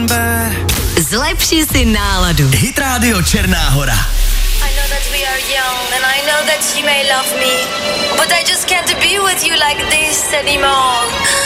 Zlepši si náladu. Hit Radio Černá Hora. I know that we are young and I know that you may love me, but I just can't be with you like this anymore.